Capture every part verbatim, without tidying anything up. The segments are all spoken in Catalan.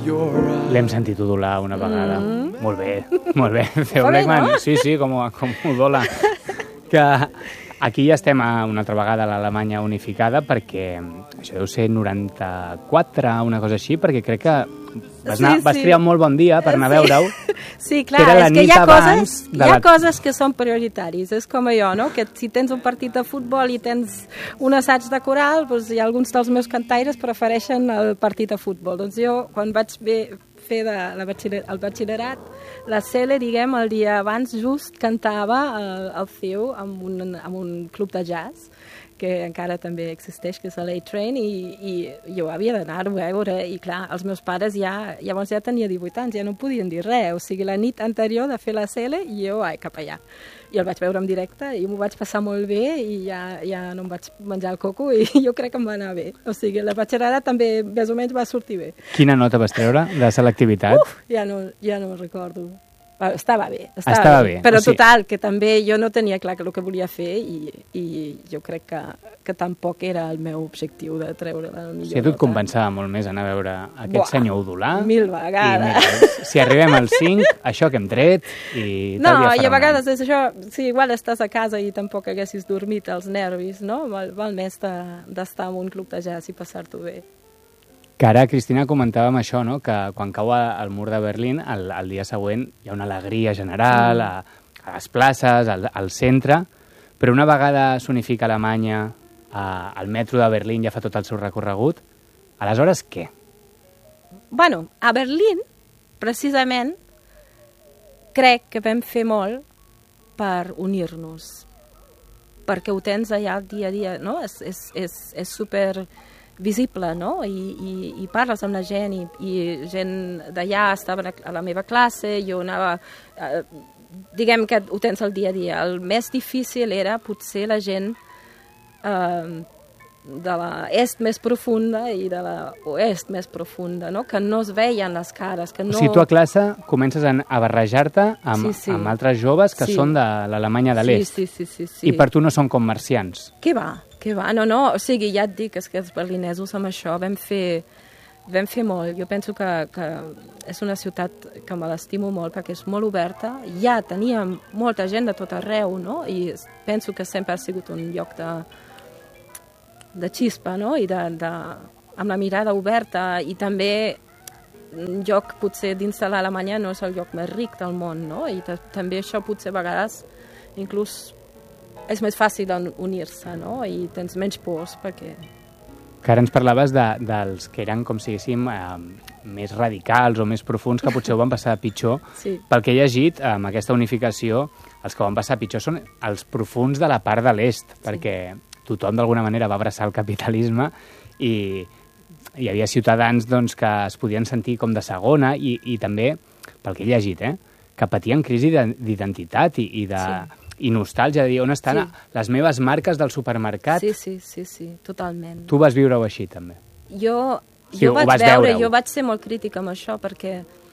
L'hem sentit udolar una vegada. Mm. Molt bé, molt bé. Theo Blackman, no? Sí, sí, com, com udola. Que aquí ja estem a, una altra vegada a l'Alemanya unificada perquè això deu ser noranta-quatre, una cosa així, perquè crec que vas, anar, sí, sí. vas triar un molt bon dia per anar sí. a veure-ho. Sí, clar, que és que hi ha, coses, hi ha la... coses que són prioritàries, és com jo, no? Que si tens un partit de futbol i tens un assaig de coral, doncs hi ha alguns dels meus cantaires prefereixen el partit de futbol. Doncs jo, quan vaig bé, fer de la batxiller, el batxillerat, la Cele, diguem, el dia abans just cantava el, el Theo amb un, amb un club de jazz que encara també existeix, que és l'A Train, i, i jo havia d'anar-ho a veure, i clar, els meus pares ja, llavors ja tenia divuit anys, ja no podien dir res, o sigui, la nit anterior de fer la Cele, i jo, ai, cap allà. I el vaig veure en directe, i m'ho vaig passar molt bé, i ja, ja no em vaig menjar el coco, i jo crec que em va anar bé. O sigui, la batxillerat també, més o menys, va sortir bé. Quina nota vas treure de selectivitat? Uf, ja no, ja no recordo. Estava bé, estava, estava bé. bé. Però o sigui... total, que també jo no tenia clar el que volia fer i, i jo crec que, que tampoc era el meu objectiu de treure la millor. Si a tu et compensava molt més anar a veure aquest Buah, senyor udolar. Mil vegades. I mira, si arribem al cinc, això que hem tret i no, i a vegades és això, si igual estàs a casa i tampoc haguessis dormit els nervis, no? Val, val més d'estar en un club de jazz i passar-t'ho bé. Que ara, Cristina, comentàvem això, no? Que quan cau el mur de Berlín, el, el dia següent hi ha una alegria general a, a les places, al, al centre, però una vegada s'unifica Alemanya, a, el metro de Berlín ja fa tot el seu recorregut, aleshores què? Bueno, a Berlín, precisament, crec que vam fer molt per unir-nos, perquè ho tens allà el dia a dia, no? És, és, és, és super visible, no? I, i, i parles amb la gent, i, i gent d'allà estava a la meva classe, jo anava... Eh, diguem que ho tens el dia a dia. El més difícil era potser la gent eh, de l'est més profunda i de l'oest més profunda, no? Que no es veien les cares, que no... O sigui, tu a classe comences a barrejar-te amb, sí, sí. amb altres joves que sí. són de l'Alemanya de l'est. Sí, sí, sí, sí, sí. I per tu no són com marcians. Què va? Que va, no, no, o sigui, ja et dic, és que els berlinesos amb això vam fer, vam fer molt. Jo penso que, que és una ciutat que me l'estimo molt perquè és molt oberta. Ja teníem molta gent de tot arreu, no? I penso que sempre ha sigut un lloc de, de xispa, no? I de, de, amb la mirada oberta, i també un lloc potser dins de l'Alemanya no és el lloc més ric del món, no? I també això potser a vegades inclús és més fàcil unir-se, no? I tens menys pors, perquè... Que ara ens parlaves de, dels que eren, com si diguéssim, eh, més radicals o més profuns, que potser ho van passar pitjor. Sí. Pel que he llegit, amb aquesta unificació, els que van passar pitjor són els profuns de la part de l'est, sí. perquè tothom d'alguna manera va abraçar el capitalisme i hi havia ciutadans doncs, que es podien sentir com de segona i, i també, pel que he llegit, eh, que patien crisi d'identitat i, i de... Sí. i nostàlgia, de dir, on estan sí. les meves marques del supermercat. Sí, sí, sí, sí, totalment. Tu vas viure-ho així, també. Jo, sí, jo vaig veure, veure jo vaig ser molt crítica amb això, perquè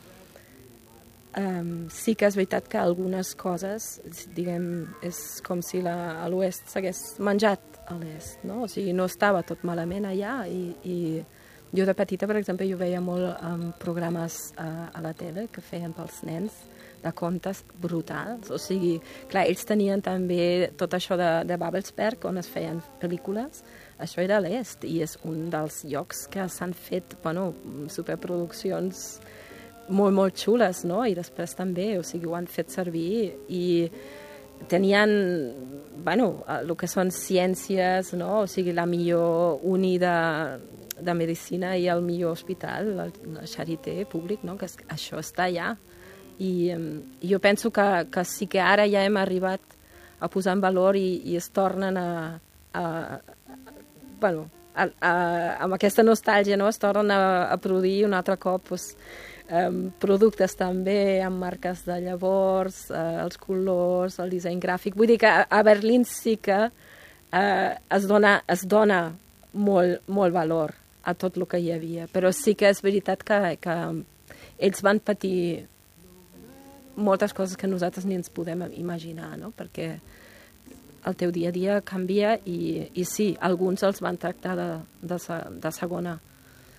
um, sí que és veritat que algunes coses, diguem, és com si la, a l'oest s'hagués menjat a l'est, no? O sigui, no estava tot malament allà, i, i jo de petita, per exemple, jo veia molt um, programes a, a la tele que feien pels nens, de contes brutals, o sigui, clar, ells tenien també tot això de, de Babelsberg, on es feien pel·lícules, això era a l'est, i és un dels llocs que s'han fet, bueno, superproduccions molt, molt xules, no? I després també, o sigui, ho han fet servir, i tenien, bueno, el que són ciències, no? O sigui, la millor uni de, de medicina i el millor hospital, el Charité públic, no? Que això està allà. I um, jo penso que, que sí que ara ja hem arribat a posar en valor i, i es tornen a, a, a bueno, a, a, amb aquesta nostàlgia, no? Es tornen a, a produir un altre cop pues, um, productes també amb marques de llavors, uh, els colors, el disseny gràfic. Vull dir que a, a Berlín sí que uh, es, dona, es dona molt, molt valor a tot el que hi havia, però sí que és veritat que, que ells van patir moltes coses que nosaltres ni ens podem imaginar, no? Perquè el teu dia a dia canvia i, i sí, alguns els van tractar de, de, de segona.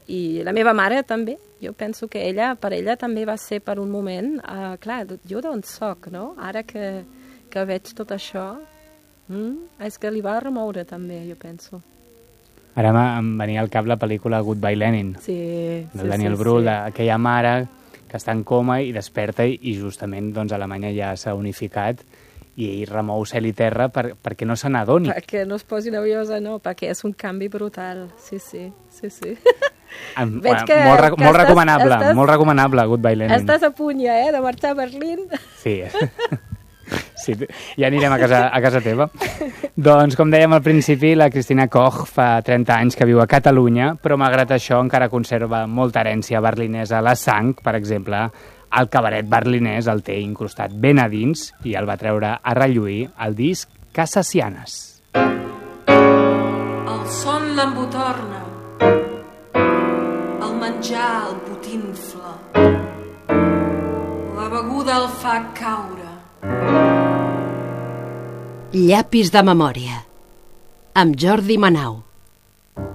I la meva mare també, jo penso que ella, per ella també va ser per un moment, uh, clar, jo d'on soc, no? Ara que, que veig tot això, mm, és que li va remoure també, jo penso. Ara em venia al cap la pel·lícula Goodbye Lenin, sí, del sí, Daniel sí, Brühl, sí. aquella mare que està en coma i desperta i justament doncs, Alemanya ja s'ha unificat i ell remou cel i terra per, perquè no se n'adoni. Perquè no es posi nerviosa, no, perquè és un canvi brutal, sí, sí, sí, sí. Em, Veig bueno, que, molt, re que molt estàs, recomanable, estàs, molt recomanable Goodbye Lenin. Estàs a punt ja, eh, de marxar a Berlín. Sí, sí, ja anirem a casa, a casa teva. Doncs, com dèiem al principi, la Cristina Koch fa trenta anys que viu a Catalunya, però malgrat això encara conserva molta herència berlinesa a la sang. Per exemple, el cabaret berlinès el té incrustat ben a dins i el va treure a relluir el disc Casasianes. El son l'embotorna, el menjar el botinfla, la beguda el fa caure. Llapis de memòria, amb Jordi Manau.